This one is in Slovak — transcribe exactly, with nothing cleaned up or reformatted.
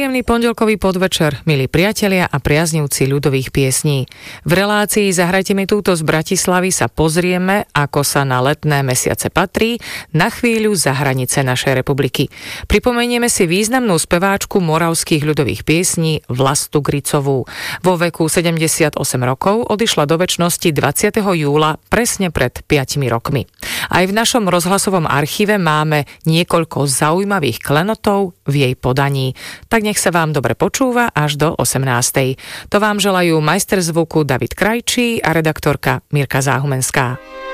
Príjemný pondelkový podvečer, milí priatelia a priaznivci ľudových piesní. V relácii Zahrajte mi túto z Bratislavy sa pozrieme, ako sa na letné mesiace patrí, na chvíľu za hranice našej republiky. Pripomenieme si významnú speváčku moravských ľudových piesní Vlastu Gricovú. Vo veku sedemdesiatosem rokov odišla do večnosti dvadsiateho júla presne pred piatimi rokmi. Aj v našom rozhlasovom archíve máme niekoľko zaujímavých klenotov v jej podaní. Tak nech sa vám dobre počúva až do osemnástej. To vám želajú majster zvuku David Krajčí a redaktorka Mirka Záhumenská.